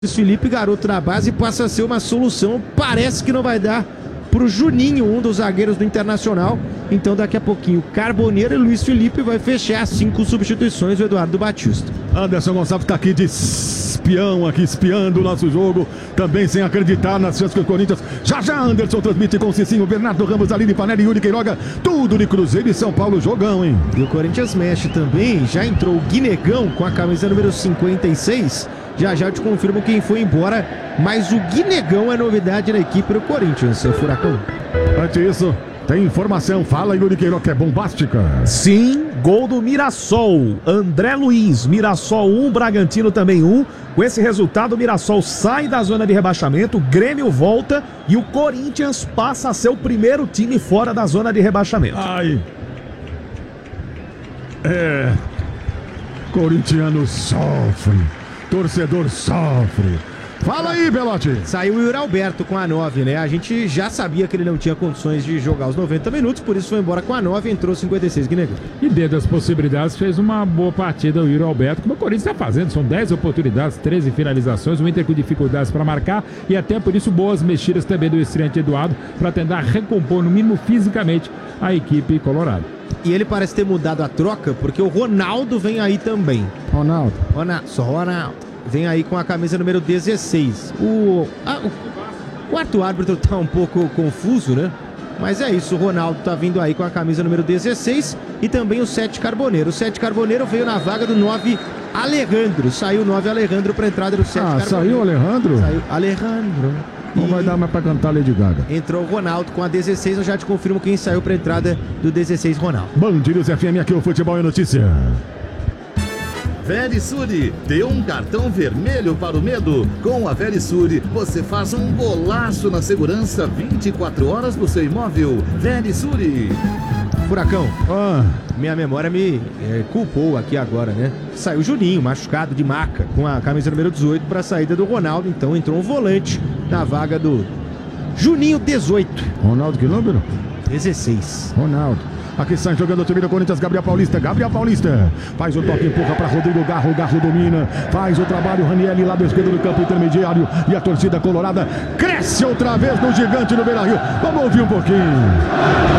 Felipe, garoto da base, passa a ser uma solução. Parece que não vai dar pro Juninho, um dos zagueiros do Internacional. Então daqui a pouquinho Carboneiro e Luiz Felipe vai fechar 5 substituições o Eduardo Batista. Anderson Gonçalves está aqui de espião, aqui espiando o nosso jogo, também sem acreditar nas chances que o Corinthians. Já Anderson transmite com o Cicinho, Bernardo Ramos, Aline Panelli, Yuri Queiroga, tudo de Cruzeiro e São Paulo, jogão, hein? E o Corinthians mexe também, já entrou o Guinegão com a camisa número 56. Já eu te confirmo quem foi embora, mas o Guinegão é novidade na equipe do Corinthians, seu Furacão. Antes disso, tem informação, fala Yuri Queiroga, que é bombástica. Sim, gol do Mirassol, André Luiz, Mirassol 1, Bragantino também 1. Com esse resultado, o Mirassol sai da zona de rebaixamento, o Grêmio volta e o Corinthians passa a ser o primeiro time fora da zona de rebaixamento. Ai. Corintiano sofre. Torcedor sofre. Fala aí, Belotti. Saiu o Yuri Alberto com a 9, né? A gente já sabia que ele não tinha condições de jogar os 90 minutos, por isso foi embora com a 9 e entrou 56, Guinegão. E dentro das possibilidades fez uma boa partida o Yuri Alberto, como o Corinthians está fazendo, são 10 oportunidades, 13 finalizações, o Inter com dificuldades para marcar e até por isso boas mexidas também do estreante Eduardo para tentar recompor, no mínimo fisicamente, a equipe colorada. E ele parece ter mudado a troca, porque o Ronaldo vem aí também. Ronaldo. Só Ronaldo. Vem aí com a camisa número 16. O quarto árbitro tá um pouco confuso, né? Mas é isso, o Ronaldo tá vindo aí com a camisa número 16 e também o 7 Carboneiro. O 7 Carboneiro veio na vaga do 9 Alejandro. Saiu o 9 Alejandro para entrada do 7 Carboneiro. Saiu o Alejandro? Saiu Alejandro. Não vai dar mais pra cantar Lady Gaga. Entrou o Ronaldo com a 16, eu já te confirmo quem saiu pra entrada do 16, Ronaldo. Band News FM, aqui o Futebol é Notícia. Verisure, dê um cartão vermelho para o medo. Com a Verisure, você faz um golaço na segurança 24 horas do seu imóvel. Verisure. Furacão, minha memória me culpou aqui agora, né? Saiu o Juninho, machucado de maca, com a camisa número 18 para a saída do Ronaldo. Então entrou um volante na vaga do Juninho 18. Ronaldo, que número? 16. Ronaldo. Aqui sai jogando o time do Corinthians, Gabriel Paulista. Faz o toque, empurra para Rodrigo Garro. Garro domina, faz o trabalho. Ranieri lá do esquerdo do campo intermediário. E a torcida colorada cresce outra vez no gigante do Beira-Rio. Vamos ouvir um pouquinho.